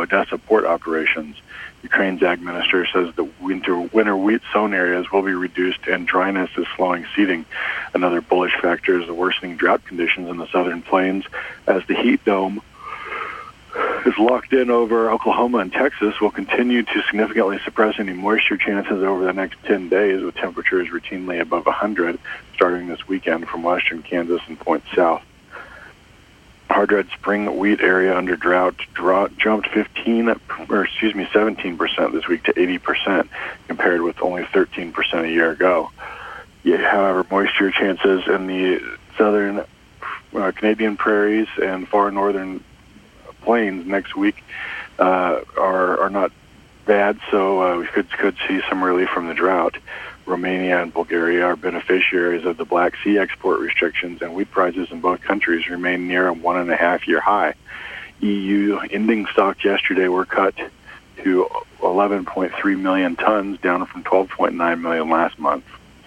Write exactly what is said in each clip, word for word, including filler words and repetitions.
Odessa port operations. Ukraine's ag minister says the winter winter wheat sown areas will be reduced and dryness is slowing seeding. Another bullish factor is the worsening drought conditions in the southern plains as the heat dome is locked in over Oklahoma and Texas will continue to significantly suppress any moisture chances over the next ten days with temperatures routinely above one hundred starting this weekend from western Kansas and points south. Hard red spring wheat area under drought drought jumped fifteen, or excuse me, seventeen percent this week to eighty percent, compared with only thirteen percent a year ago. Yeah, however, moisture chances in the southern uh, Canadian prairies and far northern plains next week uh, are are not bad, so uh, we could could see some relief from the drought. Romania and Bulgaria are beneficiaries of the Black Sea export restrictions, and wheat prices in both countries remain near a one and a half year high. E U ending stocks yesterday were cut to eleven point three million tons, down from twelve point nine million last month.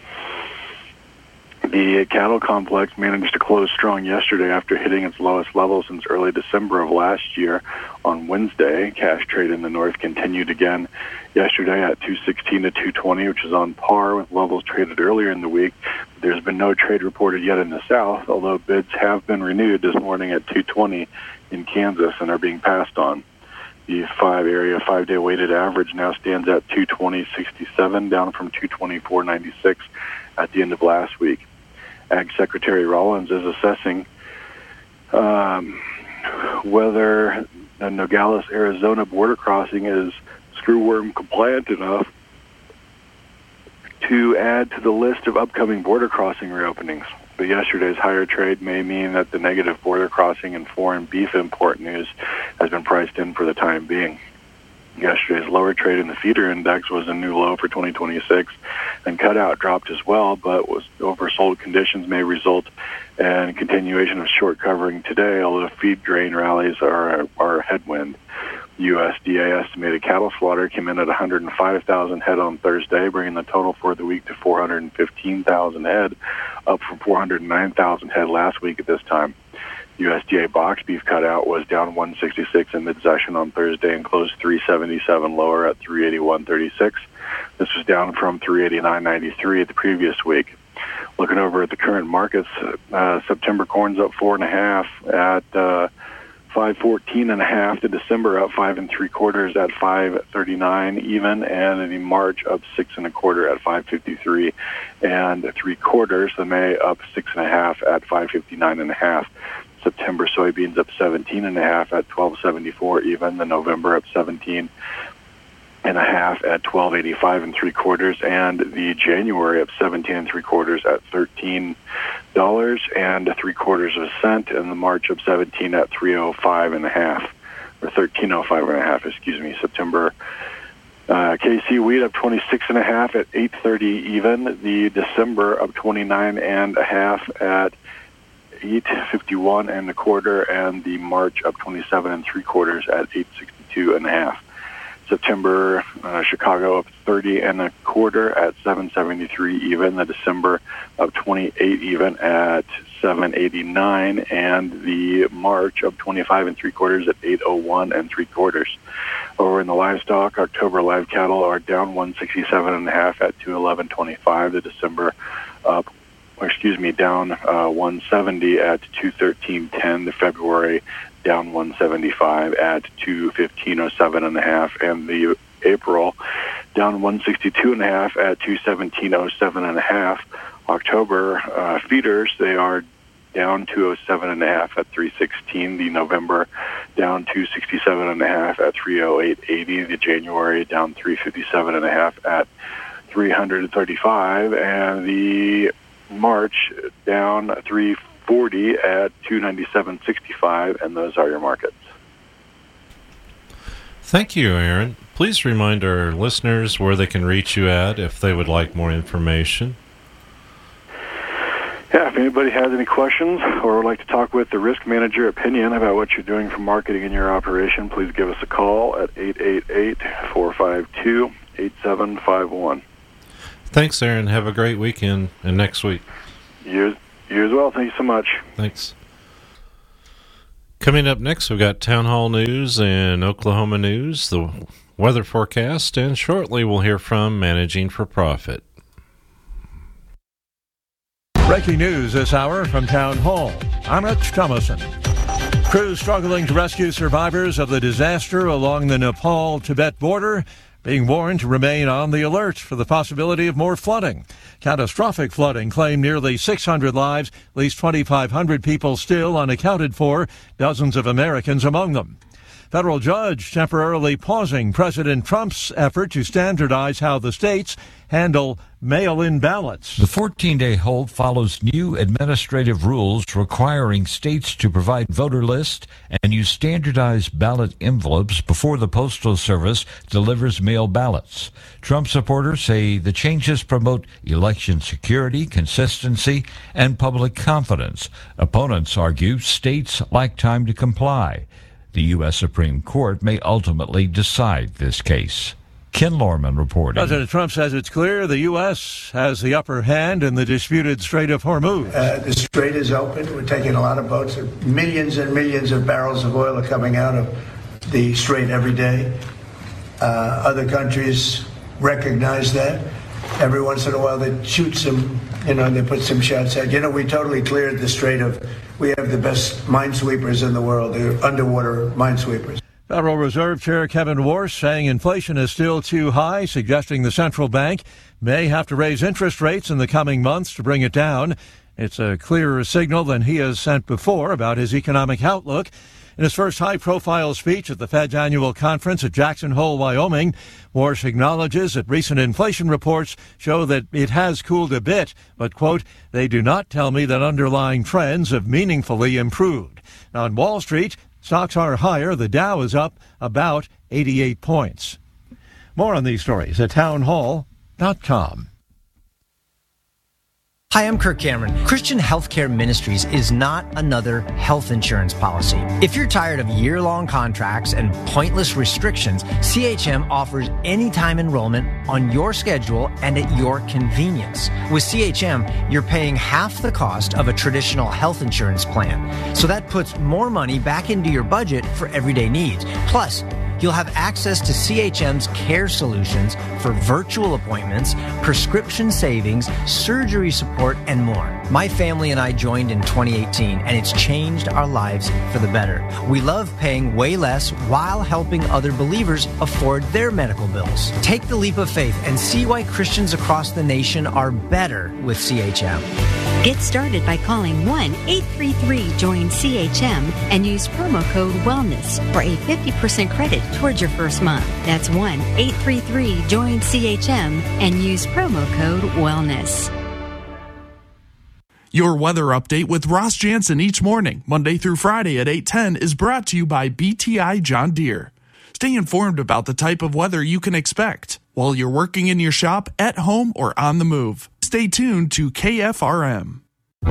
The cattle complex managed to close strong yesterday after hitting its lowest level since early December of last year. On Wednesday, cash trade in the north continued again yesterday at two sixteen to two twenty, which is on par with levels traded earlier in the week. There's been no trade reported yet in the south, although bids have been renewed this morning at two twenty in Kansas and are being passed on. The five area five-day weighted average now stands at two twenty sixty-seven, down from two twenty-four ninety-six at the end of last week. Ag Secretary Rollins is assessing um, whether the Nogales, Arizona border crossing is screwworm compliant enough to add to the list of upcoming border crossing reopenings. But yesterday's higher trade may mean that the negative border crossing and foreign beef import news has been priced in for the time being. Yesterday's lower trade in the feeder index was a new low for twenty twenty-six, and cutout dropped as well, but was oversold conditions may result in continuation of short covering today, although feed grain rallies are, are a headwind. U S D A estimated cattle slaughter came in at one hundred five thousand head on Thursday, bringing the total for the week to four hundred fifteen thousand head, up from four hundred nine thousand head last week at this time. U S D A box beef cutout was down one sixty-six in mid-session on Thursday and closed three seventy-seven lower at three eighty-one thirty-six. This was down from three eighty-nine ninety-three the previous week. Looking over at the current markets, uh, September corn's up four and a half at uh, five fourteen and a half. The December up five and three quarters at five thirty-nine even, and the March up six and a quarter at five fifty-three and three quarters. The May up six and a half at five fifty-nine and a half. September soybeans up seventeen and a half at twelve seventy-four even. The November up seventeen and a half at twelve eighty-five and three quarters, and the January up seventeen and three quarters at thirteen dollars and three quarters of a cent, and the March up seventeen at three oh five and a half, or thirteen oh five and a half. Excuse me. September uh, K C wheat up twenty-six and a half at eight thirty even. The December up twenty-nine and a half at eight fifty-one and a quarter, and the March up twenty-seven and three quarters at eight sixty-two and a half. September uh, Chicago up thirty and a quarter at seven seventy-three even. The December up twenty-eight even at seven eighty-nine, and the March up twenty-five and three quarters at eight oh one and three quarters. Over in the livestock, October live cattle are down one sixty-seven and a half at two eleven twenty-five. The December up or excuse me, down uh, one seventy at two thirteen ten. The February down one seventy-five at two fifteen oh seven and a half, and the April down one sixty-two and a half at two seventeen oh seven and a half. October uh, feeders, they are down two oh seven and a half at three sixteen. The November down two sixty-seven and a half at three oh eight eighty. The January down three fifty-seven and a half at three thirty-five, and the March down three forty at two ninety-seven sixty-five, and those are your markets. Thank you, Aaron. Please remind our listeners where they can reach you at if they would like more information. Yeah, if anybody has any questions or would like to talk with the risk manager opinion about what you're doing for marketing in your operation, please give us a call at eight eight eight, four five two, eight seven five one. Thanks, Aaron. Have a great weekend and next week. You, you as well. Thank you so much. Thanks. Coming up next, we've got Town Hall News and Oklahoma News, the weather forecast, and shortly we'll hear from Managing for Profit. Breaking news this hour from Town Hall. I'm Rich Thomason. Crews struggling to rescue survivors of the disaster along the Nepal-Tibet border being warned to remain on the alert for the possibility of more flooding. Catastrophic flooding claimed nearly six hundred lives, at least twenty-five hundred people still unaccounted for, dozens of Americans among them. Federal judge temporarily pausing President Trump's effort to standardize how the states handle mail-in ballots. The fourteen-day hold follows new administrative rules requiring states to provide voter lists and use standardized ballot envelopes before the Postal Service delivers mail ballots. Trump supporters say the changes promote election security, consistency, and public confidence. Opponents argue states lack time to comply. The U S Supreme Court may ultimately decide this case. Ken Lorman reporting. President Trump says it's clear the U S has the upper hand in the disputed Strait of Hormuz. Uh, the strait is open. We're taking a lot of boats. Millions and millions of barrels of oil are coming out of the strait every day. Uh, other countries recognize that. Every once in a while they shoot some, you know, they put some shots out. You know, we totally cleared the strait of, we have the best minesweepers in the world. They're underwater minesweepers. Federal Reserve Chair Kevin Warsh saying inflation is still too high, suggesting the central bank may have to raise interest rates in the coming months to bring it down. It's a clearer signal than he has sent before about his economic outlook. In his first high-profile speech at the Fed's annual conference at Jackson Hole, Wyoming, Warsh acknowledges that recent inflation reports show that it has cooled a bit, but, quote, they do not tell me that underlying trends have meaningfully improved. On Wall Street, stocks are higher. The Dow is up about eighty-eight points. More on these stories at town hall dot com. Hi, I'm Kirk Cameron. Christian Healthcare Ministries is not another health insurance policy. If you're tired of year-long contracts and pointless restrictions, C H M offers anytime enrollment on your schedule and at your convenience. With C H M, you're paying half the cost of a traditional health insurance plan. So that puts more money back into your budget for everyday needs. Plus, you'll have access to C H M's care solutions for virtual appointments, prescription savings, surgery support, and more. My family and I joined in twenty eighteen, and it's changed our lives for the better. We love paying way less while helping other believers afford their medical bills. Take the leap of faith and see why Christians across the nation are better with C H M. Get started by calling one eight three three join C H M and use promo code WELLNESS for a fifty percent credit towards your first month. That's one eight three three join C H M and use promo code WELLNESS. Your weather update with Ross Jansen each morning, Monday through Friday at eight ten, is brought to you by B T I John Deere. Stay informed about the type of weather you can expect while you're working in your shop, at home, or on the move. Stay tuned to K F R M.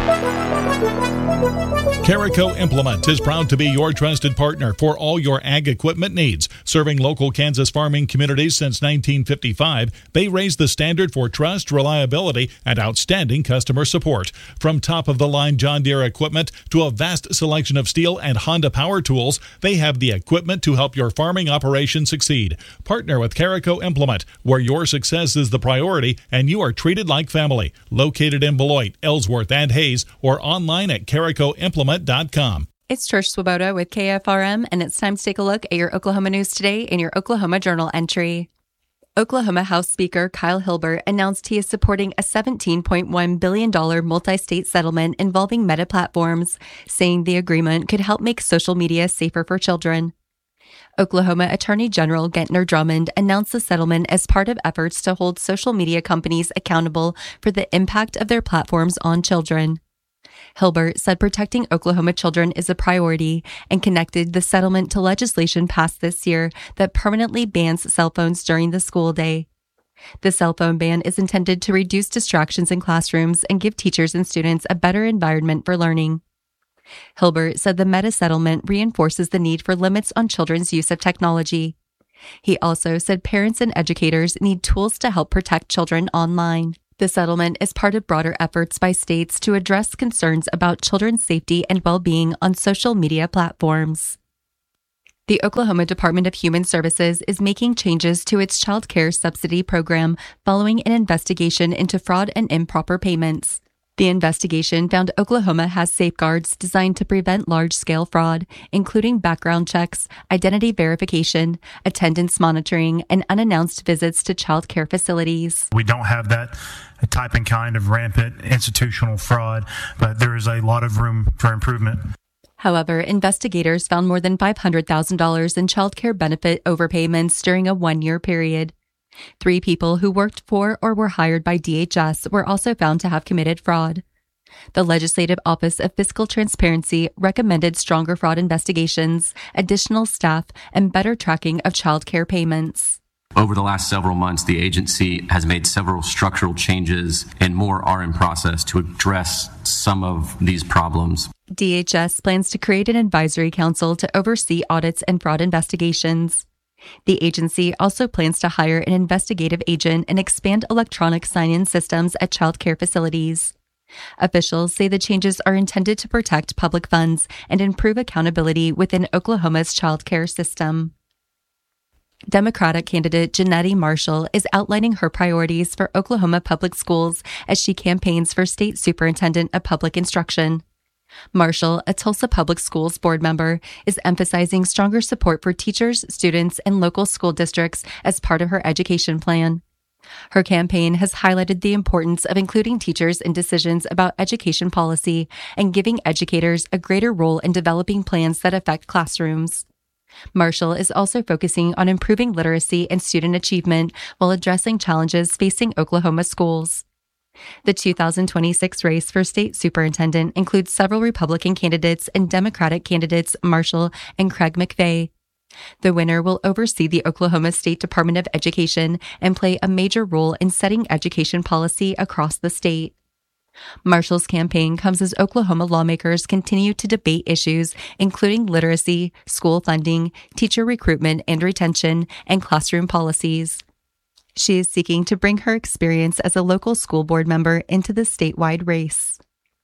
Carico Implement is proud to be your trusted partner for all your ag equipment needs. Serving local Kansas farming communities since nineteen fifty-five, they raise the standard for trust, reliability, and outstanding customer support. From top-of-the-line John Deere equipment to a vast selection of Steel and Honda power tools, they have the equipment to help your farming operation succeed. Partner with Carico Implement, where your success is the priority and you are treated like family. Located in Beloit, Ellsworth, and Hayes, or online at carico implement dot com. It's Trish Swoboda with K F R M, and it's time to take a look at your Oklahoma news today in your Oklahoma Journal entry. Oklahoma House Speaker Kyle Hilbert announced he is supporting a seventeen point one billion dollars multi-state settlement involving Meta Platforms, saying the agreement could help make social media safer for children. Oklahoma Attorney General Gentner Drummond announced the settlement as part of efforts to hold social media companies accountable for the impact of their platforms on children. Hilbert said protecting Oklahoma children is a priority and connected the settlement to legislation passed this year that permanently bans cell phones during the school day. The cell phone ban is intended to reduce distractions in classrooms and give teachers and students a better environment for learning. Hilbert said the Meta settlement reinforces the need for limits on children's use of technology. He also said parents and educators need tools to help protect children online. The settlement is part of broader efforts by states to address concerns about children's safety and well-being on social media platforms. The Oklahoma Department of Human Services is making changes to its child care subsidy program following an investigation into fraud and improper payments. The investigation found Oklahoma has safeguards designed to prevent large-scale fraud, including background checks, identity verification, attendance monitoring, and unannounced visits to child care facilities. We don't have that type and kind of rampant institutional fraud, but there is a lot of room for improvement. However, investigators found more than five hundred thousand dollars in child care benefit overpayments during a one-year period. Three people who worked for or were hired by D H S were also found to have committed fraud. The Legislative Office of Fiscal Transparency recommended stronger fraud investigations, additional staff, and better tracking of child care payments. Over the last several months, the agency has made several structural changes, and more are in process to address some of these problems. D H S plans to create an advisory council to oversee audits and fraud investigations. The agency also plans to hire an investigative agent and expand electronic sign-in systems at child care facilities. Officials say the changes are intended to protect public funds and improve accountability within Oklahoma's child care system. Democratic candidate Jeanette Marshall is outlining her priorities for Oklahoma public schools as she campaigns for State Superintendent of Public Instruction. Marshall, a Tulsa Public Schools board member, is emphasizing stronger support for teachers, students, and local school districts as part of her education plan. Her campaign has highlighted the importance of including teachers in decisions about education policy and giving educators a greater role in developing plans that affect classrooms. Marshall is also focusing on improving literacy and student achievement while addressing challenges facing Oklahoma schools. The two thousand twenty-six race for state superintendent includes several Republican candidates and Democratic candidates Marshall and Craig McVeigh. The winner will oversee the Oklahoma State Department of Education and play a major role in setting education policy across the state. Marshall's campaign comes as Oklahoma lawmakers continue to debate issues including literacy, school funding, teacher recruitment and retention, and classroom policies. She is seeking to bring her experience as a local school board member into the statewide race.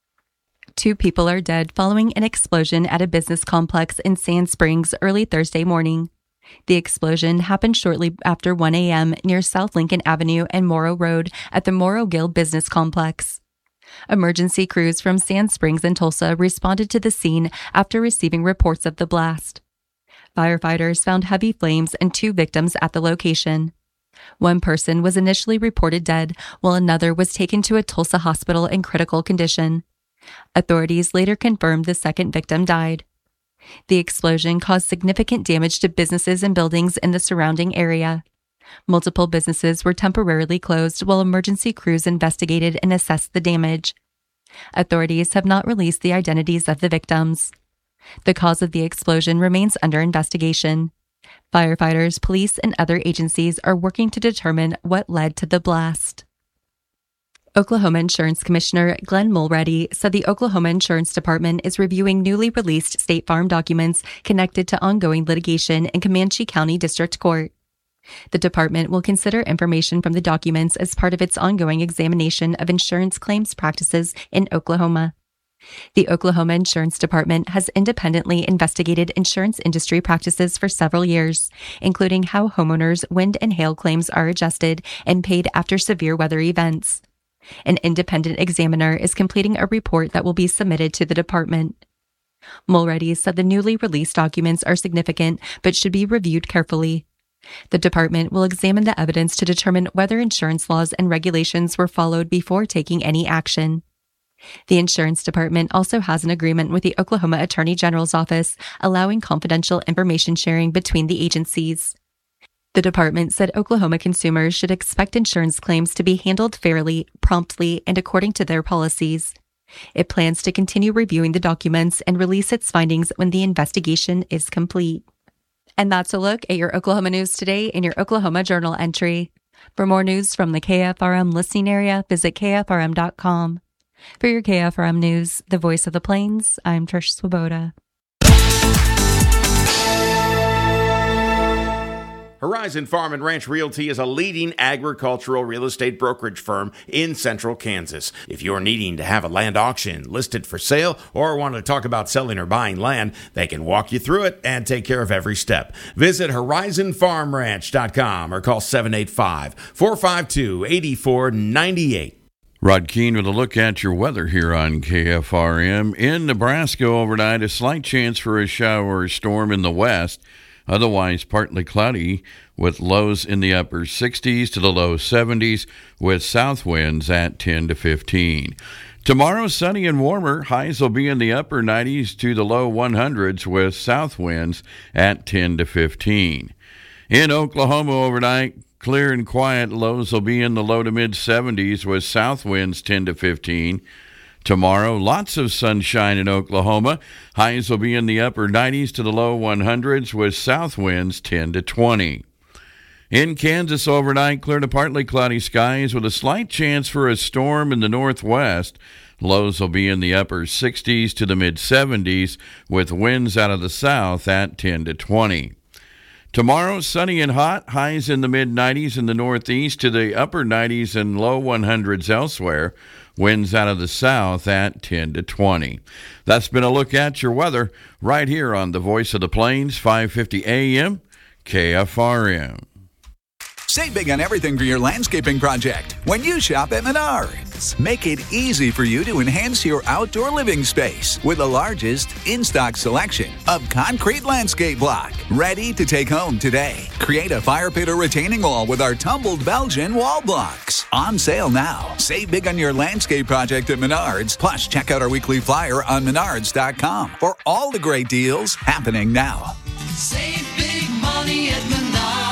Two people are dead following an explosion at a business complex in Sand Springs early Thursday morning. The explosion happened shortly after one a.m. near South Lincoln Avenue and Morrow Road at the Morrow Gill Business Complex. Emergency crews from Sand Springs and Tulsa responded to the scene after receiving reports of the blast. Firefighters found heavy flames and two victims at the location. One person was initially reported dead, while another was taken to a Tulsa hospital in critical condition. Authorities later confirmed the second victim died. The explosion caused significant damage to businesses and buildings in the surrounding area. Multiple businesses were temporarily closed while emergency crews investigated and assessed the damage. Authorities have not released the identities of the victims. The cause of the explosion remains under investigation. Firefighters, police, and other agencies are working to determine what led to the blast. Oklahoma Insurance Commissioner Glenn Mulready said the Oklahoma Insurance Department is reviewing newly released State Farm documents connected to ongoing litigation in Comanche County District Court. The department will consider information from the documents as part of its ongoing examination of insurance claims practices in Oklahoma. The Oklahoma Insurance Department has independently investigated insurance industry practices for several years, including how homeowners' wind and hail claims are adjusted and paid after severe weather events. An independent examiner is completing a report that will be submitted to the department. Mulready said the newly released documents are significant but should be reviewed carefully. The department will examine the evidence to determine whether insurance laws and regulations were followed before taking any action. The insurance department also has an agreement with the Oklahoma Attorney General's office, allowing confidential information sharing between the agencies. The department said Oklahoma consumers should expect insurance claims to be handled fairly, promptly, and according to their policies. It plans to continue reviewing the documents and release its findings when the investigation is complete. And that's a look at your Oklahoma news today in your Oklahoma Journal entry. For more news from the K F R M listening area, visit K F R M dot com. For your K F R M News, the voice of the Plains, I'm Trish Swoboda. Hooray! Horizon Farm and Ranch Realty is a leading agricultural real estate brokerage firm in central Kansas. If you're needing to have a land auction listed for sale or want to talk about selling or buying land, they can walk you through it and take care of every step. Visit horizon farm ranch dot com or call seven eight five, four five two, eight four nine eight. Rod Keene with a look at your weather here on K F R M. In Nebraska overnight, a slight chance for a shower or storm in the west. Otherwise, partly cloudy with lows in the upper sixties to the low seventies with south winds at ten to fifteen. Tomorrow, sunny and warmer. Highs will be in the upper nineties to the low hundreds with south winds at ten to fifteen. In Oklahoma overnight, clear and quiet. Lows will be in the low to mid seventies with south winds ten to fifteen. Tomorrow, lots of sunshine in Oklahoma. Highs will be in the upper nineties to the low hundreds with south winds ten to twenty. In Kansas overnight, clear to partly cloudy skies with a slight chance for a storm in the northwest. Lows will be in the upper sixties to the mid seventies with winds out of the south at ten to twenty. Tomorrow, sunny and hot, highs in the mid nineties in the northeast to the upper nineties and low hundreds elsewhere. Winds out of the south at ten to twenty. That's been a look at your weather right here on the Voice of the Plains, five fifty A M, K F R M. Save big on everything for your landscaping project when you shop at Menards. Make it easy for you to enhance your outdoor living space with the largest in-stock selection of concrete landscape block. Ready to take home today. Create a fire pit or retaining wall with our tumbled Belgian wall blocks. On sale now. Save big on your landscape project at Menards. Plus, check out our weekly flyer on menards dot com for all the great deals happening now. Save big money at Menards.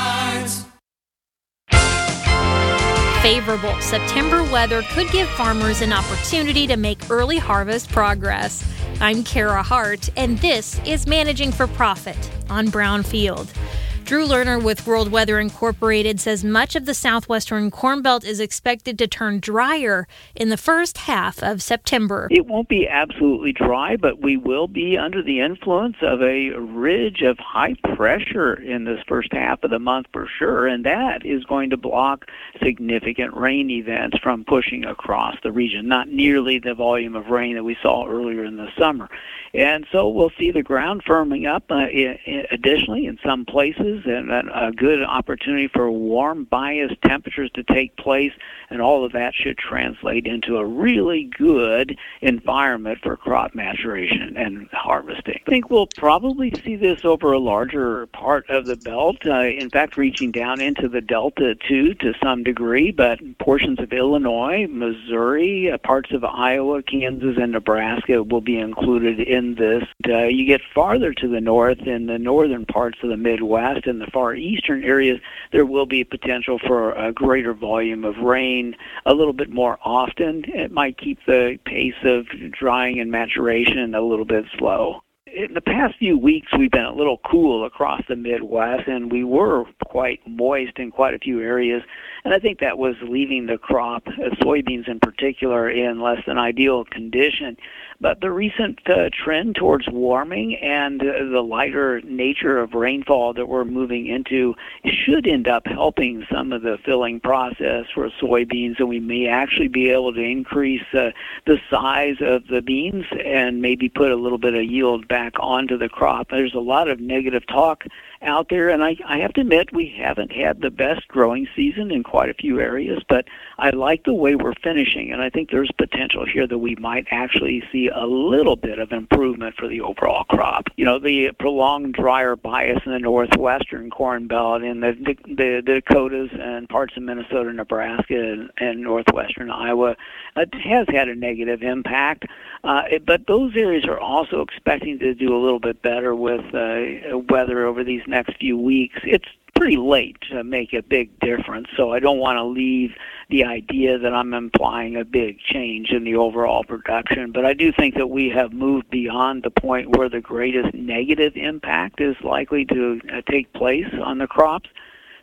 Favorable September weather could give farmers an opportunity to make early harvest progress. I'm Kara Hart, and this is Managing for Profit on Brownfield. Drew Lerner with World Weather Incorporated says much of the southwestern Corn Belt is expected to turn drier in the first half of September. It won't be absolutely dry, but we will be under the influence of a ridge of high pressure in this first half of the month for sure, and that is going to block significant rain events from pushing across the region, not nearly the volume of rain that we saw earlier in the summer. And so we'll see the ground firming up uh, I- I additionally in some places, and a good opportunity for warm bias temperatures to take place, and all of that should translate into a really good environment for crop maturation and harvesting. I think we'll probably see this over a larger part of the belt, uh, in fact reaching down into the Delta too to some degree, but portions of Illinois, Missouri, uh, parts of Iowa, Kansas, and Nebraska will be included in this. Uh, you get farther to the north in the northern parts of the Midwest and the far eastern areas, there will be potential for a greater volume of rain a little bit more often. It might keep the pace of drying and maturation a little bit slow. In the past few weeks, we've been a little cool across the Midwest, and we were quite moist in quite a few areas. And I think that was leaving the crop, uh, soybeans in particular, in less than ideal condition. But the recent uh, trend towards warming and uh, the lighter nature of rainfall that we're moving into should end up helping some of the filling process for soybeans, and we may actually be able to increase uh, the size of the beans and maybe put a little bit of yield back onto the crop. There's a lot of negative talk out there, and I, I have to admit we haven't had the best growing season in quite a few areas, but I like the way we're finishing, and I think there's potential here that we might actually see a little bit of improvement for the overall crop. You know, the prolonged drier bias in the northwestern Corn Belt, in the, the, the Dakotas and parts of Minnesota, Nebraska, and, and northwestern Iowa, it has had a negative impact, uh, it, but those areas are also expecting to do a little bit better with uh, weather over these next few weeks. It's pretty late to make a big difference, so I don't want to leave the idea that I'm implying a big change in the overall production, but I do think that we have moved beyond the point where the greatest negative impact is likely to uh, take place on the crops.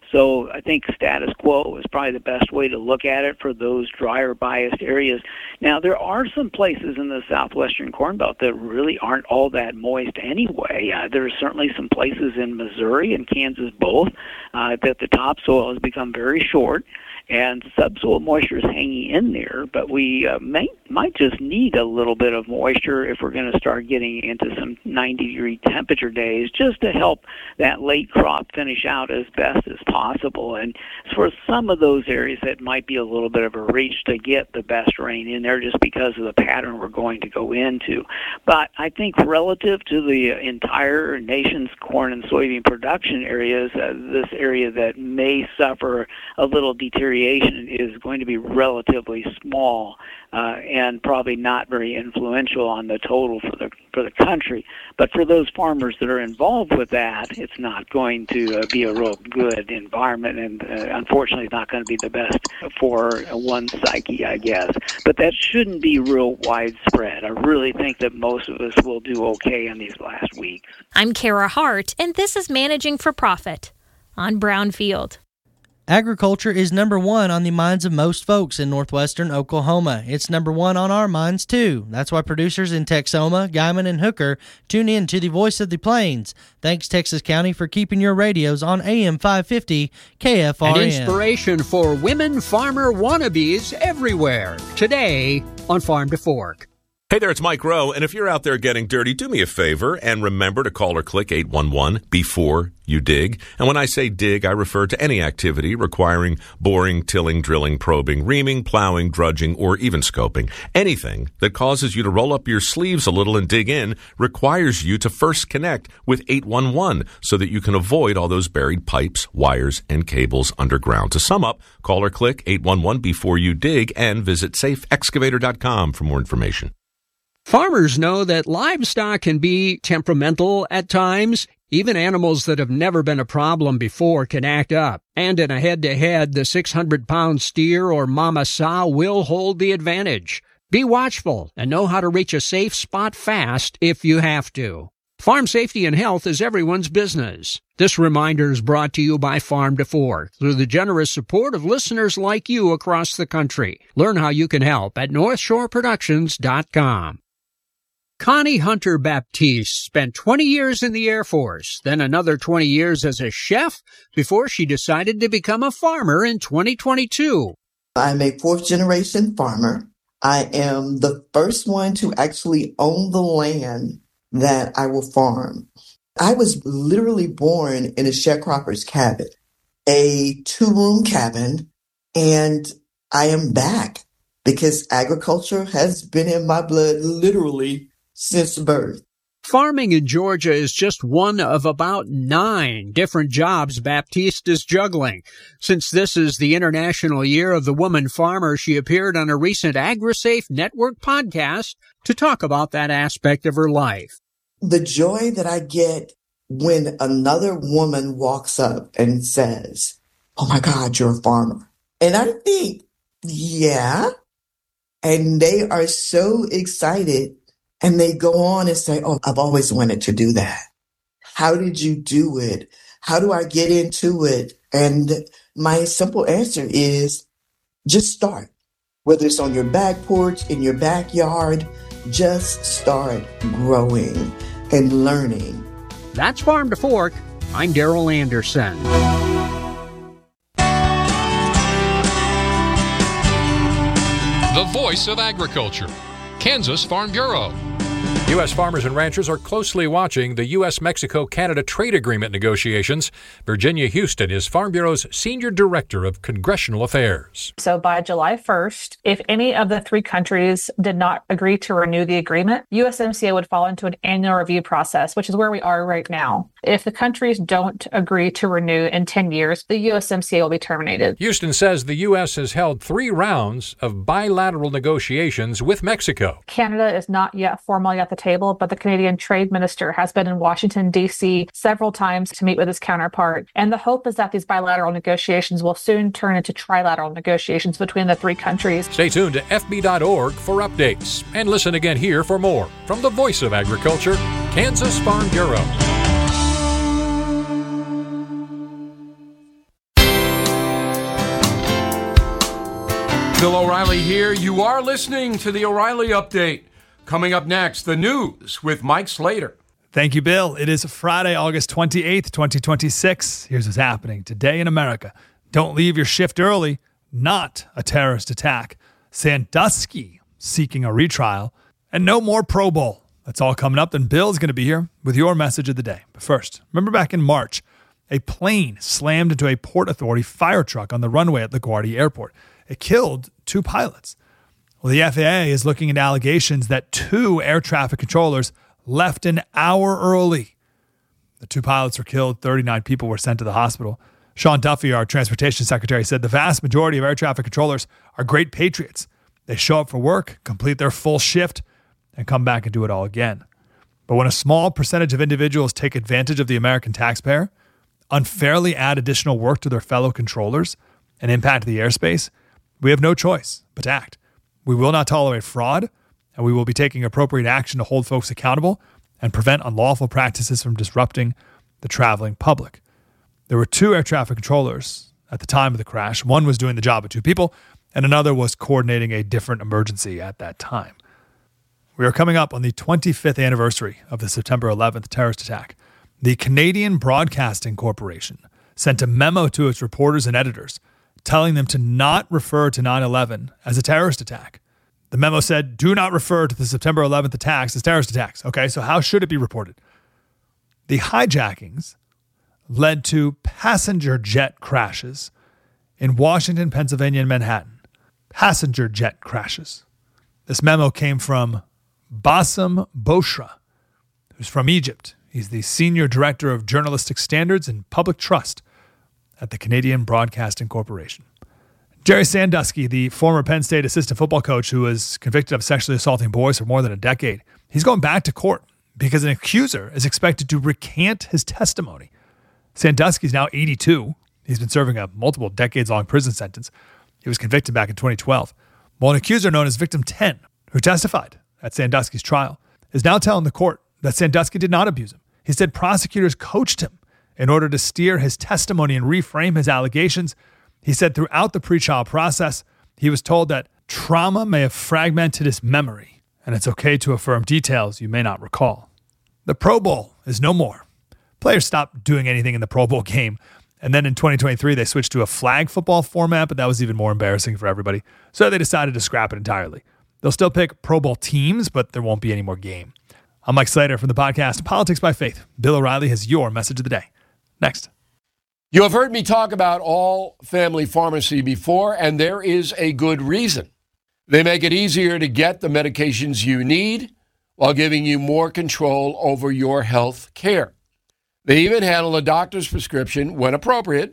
So I think status quo is probably the best way to look at it for those drier biased areas. Now, there are some places in the southwestern Corn Belt that really aren't all that moist anyway. Uh, there are certainly some places in Missouri and Kansas both uh, that the topsoil has become very short, and subsoil moisture is hanging in there, but we uh, may, might just need a little bit of moisture if we're going to start getting into some ninety degree temperature days, just to help that late crop finish out as best as possible. And for some of those areas, that might be a little bit of a reach to get the best rain in there just because of the pattern we're going to go into. But I think relative to the entire nation's corn and soybean production areas, uh, this area that may suffer a little deterioration is going to be relatively small uh, and probably not very influential on the total for the for the country. But for those farmers that are involved with that, it's not going to uh, be a real good environment, and uh, unfortunately it's not going to be the best for one psyche, I guess. But that shouldn't be real widespread. I really think that most of us will do okay in these last weeks. I'm Kara Hart, and this is Managing for Profit on Brownfield. Agriculture is number one on the minds of most folks in northwestern Oklahoma. It's number one on our minds, too. That's why producers in Texoma, Guymon, and Hooker tune in to the Voice of the Plains. Thanks, Texas County, for keeping your radios on A M five fifty K F R M. An inspiration for women farmer wannabes everywhere. Today on Farm to Fork. Hey there, it's Mike Rowe, and if you're out there getting dirty, do me a favor and remember to call or click eight one one before you dig. And when I say dig, I refer to any activity requiring boring, tilling, drilling, probing, reaming, plowing, drudging, or even scoping. Anything that causes you to roll up your sleeves a little and dig in requires you to first connect with eight one one so that you can avoid all those buried pipes, wires, and cables underground. To sum up, call or click eight one one before you dig and visit safe excavator dot com for more information. Farmers know that livestock can be temperamental at times. Even animals that have never been a problem before can act up. And in a head-to-head, the six hundred pound steer or mama sow will hold the advantage. Be watchful and know how to reach a safe spot fast if you have to. Farm safety and health is everyone's business. This reminder is brought to you by Farm to Fork through the generous support of listeners like you across the country. Learn how you can help at north shore productions dot com. Connie Hunter Baptiste spent twenty years in the Air Force, then another twenty years as a chef before she decided to become a farmer in twenty twenty-two. I'm a fourth-generation farmer. I am the first one to actually own the land that I will farm. I was literally born in a sharecropper's cabin, a two-room cabin, and I am back because agriculture has been in my blood literally since birth. Farming in Georgia is just one of about nine different jobs Baptiste is juggling. Since this is the International Year of the Woman Farmer, she appeared on a recent AgriSafe Network podcast to talk about that aspect of her life. The joy that I get when another woman walks up and says, "Oh my God, you're a farmer." And I think, yeah. And they are so excited. And they go on and say, "Oh, I've always wanted to do that. How did you do it? How do I get into it?" And my simple answer is just start. Whether it's on your back porch, in your backyard, just start growing and learning. That's Farm to Fork. I'm Daryl Anderson. The Voice of Agriculture, Kansas Farm Bureau. U S farmers and ranchers are closely watching the U S Mexico Canada trade agreement negotiations. Virginia Houston is Farm Bureau's Senior Director of Congressional Affairs. So by July first, if any of the three countries did not agree to renew the agreement, U S M C A would fall into an annual review process, which is where we are right now. If the countries don't agree to renew in ten years, the U S M C A will be terminated. Houston says the U S has held three rounds of bilateral negotiations with Mexico. Canada is not yet formally at the table, but the Canadian Trade Minister has been in Washington, D C several times to meet with his counterpart. And the hope is that these bilateral negotiations will soon turn into trilateral negotiations between the three countries. Stay tuned to F B dot org for updates. And listen again here for more from the Voice of Agriculture, Kansas Farm Bureau. Bill O'Reilly here. You are listening to the O'Reilly Update. Coming up next, the news with Mike Slater. Thank you, Bill. It is Friday, August twenty-eighth, twenty twenty-six. Here's what's happening today in America. Don't leave your shift early. Not a terrorist attack. Sandusky seeking a retrial. And no more Pro Bowl. That's all coming up. Then Bill's going to be here with your message of the day. But first, remember back in March, a plane slammed into a Port Authority fire truck on the runway at LaGuardia Airport. It killed two pilots. Well, the F A A is looking at allegations that two air traffic controllers left an hour early. The two pilots were killed. thirty-nine people were sent to the hospital. Sean Duffy, our transportation secretary, said the vast majority of air traffic controllers are great patriots. They show up for work, complete their full shift, and come back and do it all again. But when a small percentage of individuals take advantage of the American taxpayer, unfairly add additional work to their fellow controllers, and impact the airspace, we have no choice but to act. We will not tolerate fraud, and we will be taking appropriate action to hold folks accountable and prevent unlawful practices from disrupting the traveling public. There were two air traffic controllers at the time of the crash. One was doing the job of two people, and another was coordinating a different emergency at that time. We are coming up on the twenty-fifth anniversary of the September eleventh terrorist attack. The Canadian Broadcasting Corporation sent a memo to its reporters and editors telling them to not refer to nine eleven as a terrorist attack. The memo said, do not refer to the September eleventh attacks as terrorist attacks. Okay, so how should it be reported? The hijackings led to passenger jet crashes in Washington, Pennsylvania, and Manhattan. Passenger jet crashes. This memo came from Bassem Boshra, who's from Egypt. He's the Senior Director of Journalistic Standards and Public Trust at the Canadian Broadcasting Corporation. Jerry Sandusky, the former Penn State assistant football coach who was convicted of sexually assaulting boys for more than a decade, he's going back to court because an accuser is expected to recant his testimony. Sandusky's now eighty-two. He's been serving a multiple decades-long prison sentence. He was convicted back in twenty twelve. Well, an accuser known as Victim ten, who testified at Sandusky's trial, is now telling the court that Sandusky did not abuse him. He said prosecutors coached him in order to steer his testimony and reframe his allegations. He said throughout the pretrial process, he was told that trauma may have fragmented his memory, and it's okay to affirm details you may not recall. The Pro Bowl is no more. Players stopped doing anything in the Pro Bowl game, and then in twenty twenty-three, they switched to a flag football format, but that was even more embarrassing for everybody, so they decided to scrap it entirely. They'll still pick Pro Bowl teams, but there won't be any more game. I'm Mike Slater from the podcast Politics by Faith. Bill O'Reilly has your message of the day. Next. You have heard me talk about All Family Pharmacy before, and there is a good reason. They make it easier to get the medications you need while giving you more control over your health care. They even handle a doctor's prescription when appropriate,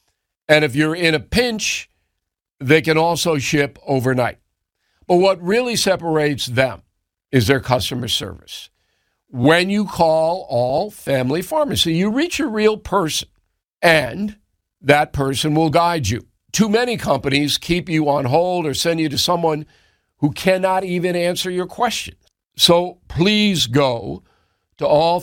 and if you're in a pinch, they can also ship overnight. But what really separates them is their customer service. When you call All Family Pharmacy, you reach a real person, and that person will guide you. Too many companies keep you on hold or send you to someone who cannot even answer your questions. So please go to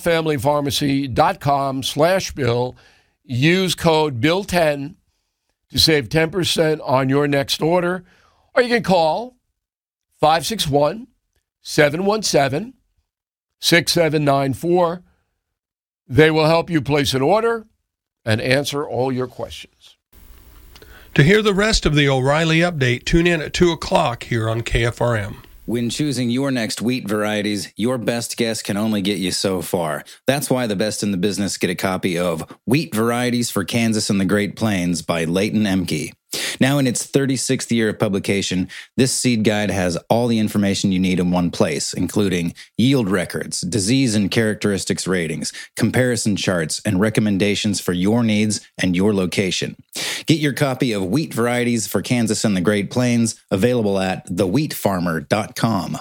allfamilypharmacy.com slash bill. Use code bill ten to save ten percent on your next order. Or you can call five six one, seven one seven, six seven nine four. They will help you place an order and answer all your questions. To hear the rest of the O'Reilly Update, tune in at two o'clock here on K F R M. When choosing your next wheat varieties, your best guess can only get you so far. That's why the best in the business get a copy of Wheat Varieties for Kansas and the Great Plains by Leighton Emke. Now in its thirty-sixth year of publication, this seed guide has all the information you need in one place, including yield records, disease and characteristics ratings, comparison charts, and recommendations for your needs and your location. Get your copy of Wheat Varieties for Kansas and the Great Plains, available at the wheat farmer dot com.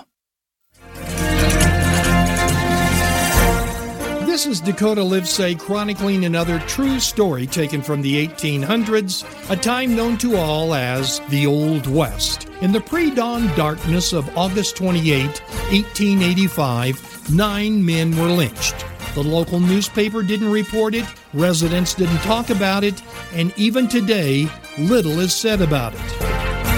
This is Dakota Livesay chronicling another true story taken from the eighteen hundreds, a time known to all as the Old West. In the pre-dawn darkness of August twenty-eighth, eighteen eighty-five, nine men were lynched. The local newspaper didn't report it, residents didn't talk about it, and even today, little is said about it.